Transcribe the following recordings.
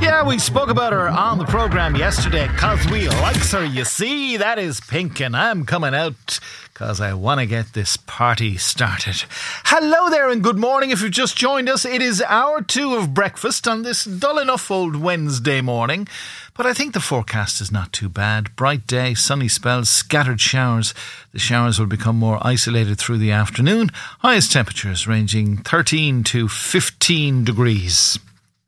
Yeah, we spoke about her on the programme yesterday because we likes her, you see. That is Pink, and I'm coming out because I want to get this party started. Hello there and good morning. If you've just joined us, it is hour 2 of breakfast on this dull enough old Wednesday morning. But I think the forecast is not too bad. Bright day, sunny spells, scattered showers. The showers will become more isolated through the afternoon. Highest temperatures ranging 13 to 15 degrees.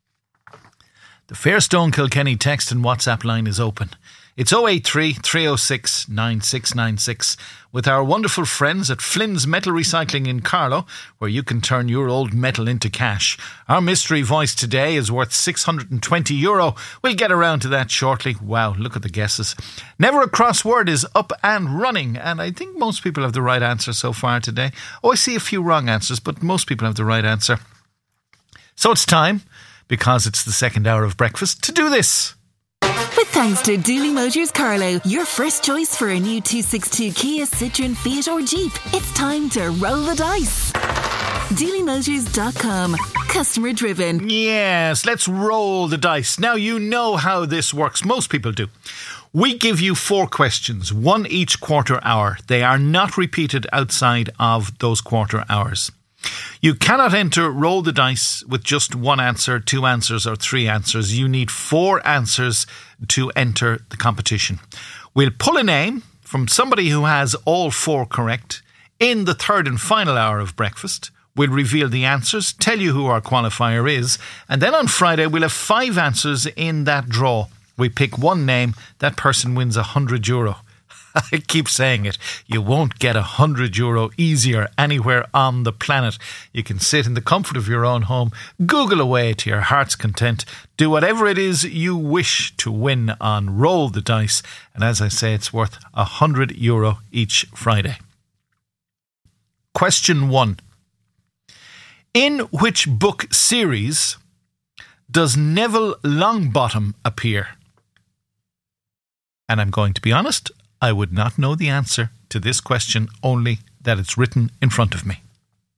The Fairstone Kilkenny text and WhatsApp line is open. It's 083 306 9696 with our wonderful friends at Flynn's Metal Recycling in Carlow, where you can turn your old metal into cash. Our mystery voice today is worth €620. We'll get around to that shortly. Wow, look at the guesses. Never a Crossword is up and running, and I think most people have the right answer so far today. Oh, I see a few wrong answers, but most people have the right answer. So it's time, because it's the second hour of breakfast, to do this. With thanks to Dooley Motors Carlow, your first choice for a new 262 Kia, Citroen, Fiat or Jeep. It's time to roll the dice. DooleyMotors.com. Customer driven. Yes, let's roll the dice. Now you know how this works. Most people do. We give you 4 questions, one each quarter hour. They are not repeated outside of those quarter hours. You cannot enter roll the dice with just 1 answer, 2 answers or 3 answers. You need 4 answers to enter the competition. We'll pull a name from somebody who has all 4 correct in the third and final hour of breakfast. We'll reveal the answers, tell you who our qualifier is, and then on Friday we'll have 5 answers in that draw. We pick one name, that person wins €100. I keep saying it, you won't get €100 easier anywhere on the planet. You can sit in the comfort of your own home, Google away to your heart's content, do whatever it is you wish to win on Roll the Dice, and as I say, it's worth €100 each Friday. Question 1. In which book series does Neville Longbottom appear? And I'm going to be honest, I would not know the answer to this question, only that it's written in front of me.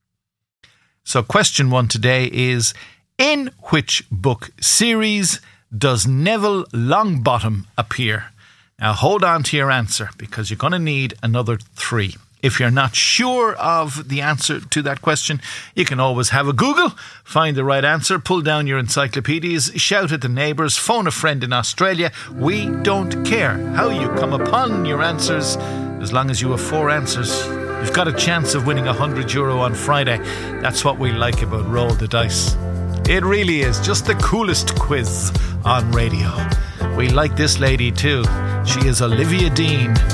So question 1 today is, in which book series does Neville Longbottom appear? Now hold on to your answer, because you're going to need another 3. If you're not sure of the answer to that question, you can always have a Google, find the right answer, pull down your encyclopedias, shout at the neighbours, phone a friend in Australia. We don't care how you come upon your answers. As long as you have 4 answers, you've got a chance of winning €100 on Friday. That's what we like about Roll the Dice. It really is just the coolest quiz on radio. We like this lady too. She is Olivia Dean.